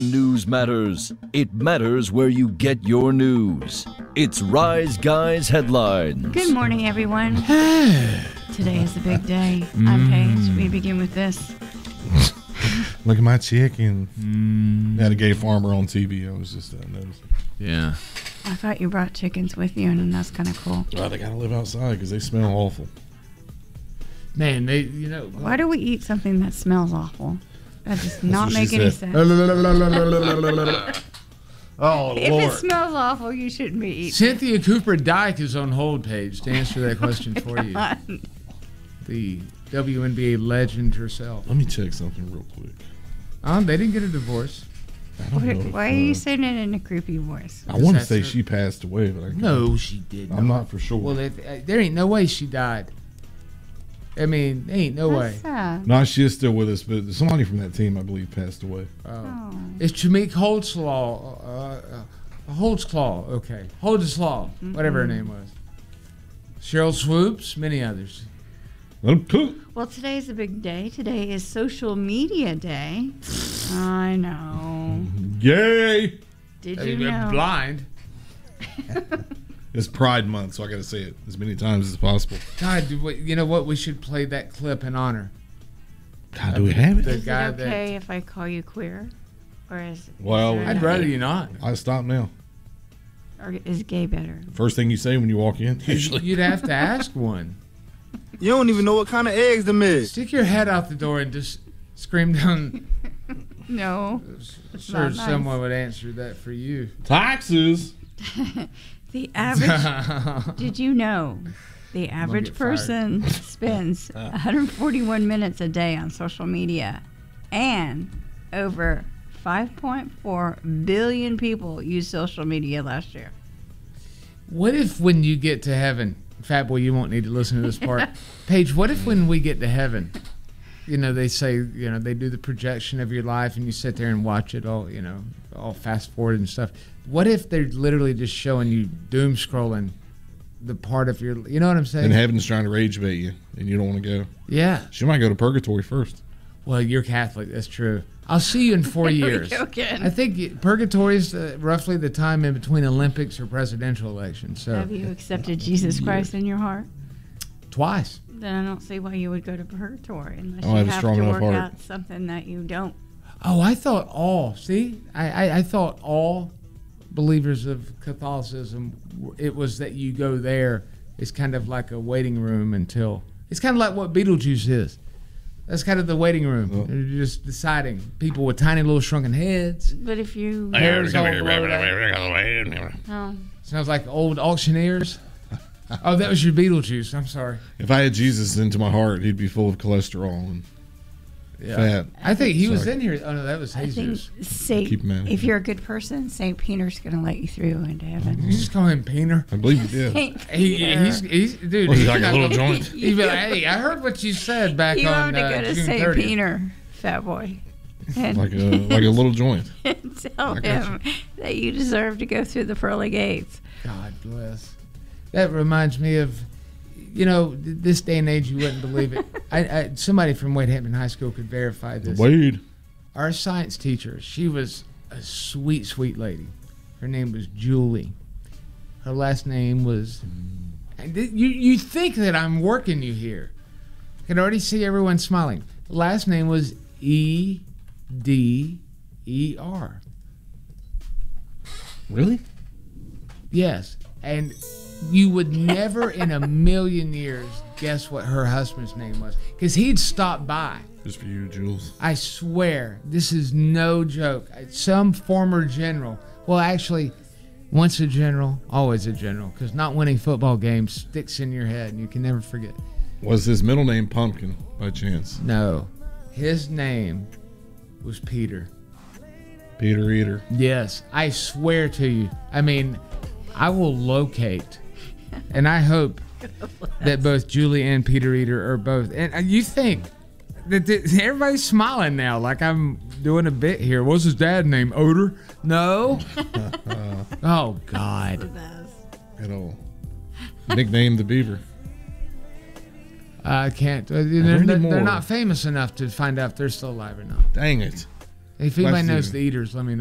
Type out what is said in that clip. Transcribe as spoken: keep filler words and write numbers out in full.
News matters. It matters where you get your news. It's Rise Guys Headlines. Good morning, everyone. Today is a big day. I'm Paige. We begin with this. Look at my chicken. Mm. Had a gay farmer on T V. I was just uh, noticing. Yeah. I thought you brought chickens with you, and that's kind of cool. Well, they gotta live outside because they smell awful. Man, they, you know. Why do we eat something that smells awful? That does not make any sense. Oh, if Lord. it smells awful, you shouldn't be eating. Cynthia Cooper Dyke is on hold, Paige, to answer that question for you. The W N B A legend herself. Let me check something real quick. Um, they didn't get a divorce. I don't What, know why if, are you uh, saying it in a creepy voice? I want to That's say her- she passed away, but I can't. No, she didn't. I'm not for sure. Well, if, uh, there ain't no way she died. I mean, there ain't no That's way. sad. No, she is still with us, but somebody from that team, I believe, passed away. Oh. Oh. It's Jameek Holtzclaw. Uh, uh, Holtzclaw, okay. Holtzclaw, Mm-hmm. whatever her name was. Cheryl Swoops, many others. Let 'em cook. Well, today's a big day. Today is Social Media Day. I know. Yay! Did Uh, you know? Blind. It's Pride Month, so I got to say it as many times as possible. God, do we- you know what? We should play that clip in honor. God, do we have it? The Is it guy okay if I call you queer? Or is, Well, is there I'd an- rather you not. I stop now. Or is gay better? First thing you say when you walk in, usually. You'd have to ask one. You don't even know what kind of eggs them is. Stick your head out the door and just scream down. No. Sure, not nice. someone would answer that for you. Taxes. The average. Did you know the average get fired. person spends one hundred forty-one minutes a day on social media, and over five point four billion people used social media last year? What if when you get to heaven, Fat Boy, you won't need to listen to this part. Paige, what if when we get to heaven, you know, they say, you know, they do the projection of your life and you sit there and watch it all, you know, all fast forward and stuff. What if they're literally just showing you doom scrolling the part of your, you know what I'm saying? And heaven's trying to rage bait you, and you don't want to go. Yeah. She might go to purgatory first. Well, you're Catholic. That's true. I'll see you in four Here we years. go again. I think purgatory is uh, roughly the time in between Olympics or presidential elections. So Have you accepted Jesus Christ in your heart? twice. Then I don't see why you would go to purgatory unless I you have a have strong to enough work heart. out something that you don't. Oh, I thought all. See, I, I, I thought all believers of Catholicism, it was that you go there. It's kind of like a waiting room until. It's kind of like what Beetlejuice is. That's kind of the waiting room. Oh. You're just deciding. People with tiny little shrunken heads. But if you, Nose all blowed up. oh, Sounds like old auctioneers. Oh, that was your Beetlejuice. I'm sorry. If I had Jesus into my heart, he'd be full of cholesterol and fat. I think he was Sorry. in here. Oh, no, that was I think Jesus. Saint, Keep him out. if you're a good person, Saint Peter's going to let you through into heaven. You just call him Peener. I believe he did. Saint He, Peter. he's, he's, dude. Was he he's like a not little gonna- joint? He'd be like, hey, I heard what you said back you on have to uh, go to June Saint thirtieth. Peter, fat boy, and, Like a like a little joint. and tell I got him that you deserve to go through the pearly gates. God bless. That reminds me of, you know, th- this day and age, you wouldn't believe it. I, I, somebody from Wade Hampton High School could verify this. Wade. Our science teacher, she was a sweet, sweet lady. Her name was Julie. Her last name was. And th- You you think that I'm working you here? I can already see everyone smiling. Last name was E D E R. Really? Yes, and you would never in a million years guess what her husband's name was, because he'd stop by. Just for you, Jules. I swear, this is no joke. Some former general, well, actually, once a general, always a general, because not winning football games sticks in your head and you can never forget. Was his middle name Pumpkin by chance? No, his name was Peter. Peter Eater. Yes, I swear to you. I mean, I will locate, and I hope that both Julie and Peter Eater are both. And uh, you think that th- everybody's smiling now, like I'm doing a bit here. What's his dad's name? Odor? No. Oh God. You know, nicknamed the Beaver. I can't. Uh, there they're, any they're, more? they're not famous enough to find out if they're still alive or not. Dang it. If anybody Let's do knows it. the eaters, let me know.